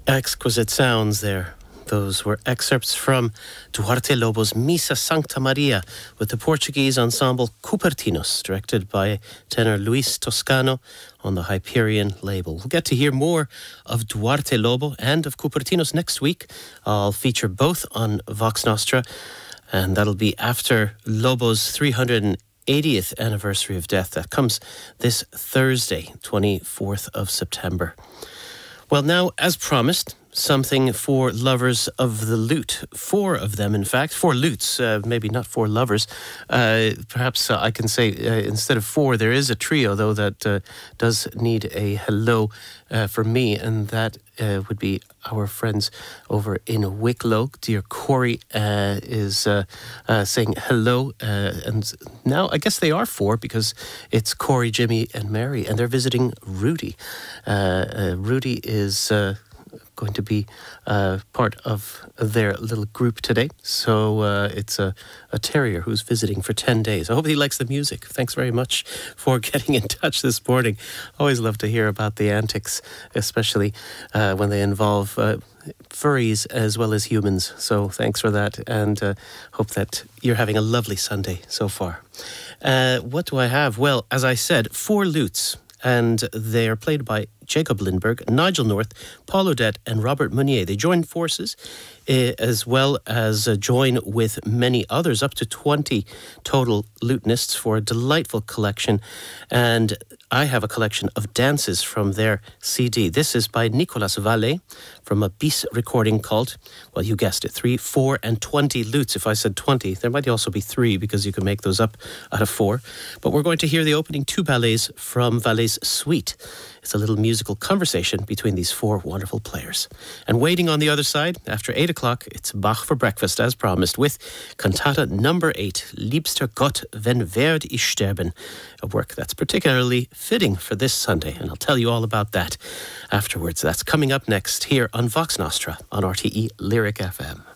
Exquisite sounds there. Those were excerpts from Duarte Lobo's Missa Sancta Maria with the Portuguese ensemble Cupertinos, directed by tenor Luis Toscano on the Hyperion label. We'll get to hear more of Duarte Lobo and of Cupertinos next week. I'll feature both on Vox Nostra, and that'll be after Lobo's 380th anniversary of death. That comes this Thursday, 24th of September. Well, now, as promised, something for lovers of the lute. 4 of them, in fact. 4 lutes, maybe not 4 lovers. Perhaps I can say instead of 4, there is a trio, though, that does need a hello for me, and that would be our friends over in Wicklow. Dear Corey is saying hello, and now I guess they are 4 because it's Corey, Jimmy and Mary, and they're visiting Rudy. Rudy is going to be part of their little group today. So it's a terrier who's visiting for 10 days. I hope he likes the music. Thanks very much for getting in touch this morning. Always love to hear about the antics, especially when they involve furries as well as humans. So thanks for that, and hope that you're having a lovely Sunday so far. What do I have? Well, as I said, 4 lutes, and they are played by Jacob Lindberg, Nigel North, Paul Odette and Robert Meunier. They join forces as well as join with many others, up to 20 total lutenists, for a delightful collection. And I have a collection of dances from their CD. This is by Nicolas Vallée from a Bis recording called, well, you guessed it, 3, 4 and 20 lutes. If I said 20, there might also be 3 because you can make those up out of 4. But we're going to hear the opening 2 ballets from Vallée's Suite. It's a little musical conversation between these 4 wonderful players. And waiting on the other side, after 8 o'clock, it's Bach for breakfast, as promised, with Cantata number 8, Liebster Gott, wenn werd ich sterben, a work that's particularly fitting for this Sunday, and I'll tell you all about that afterwards. That's coming up next here on Vox Nostra on RTE Lyric FM.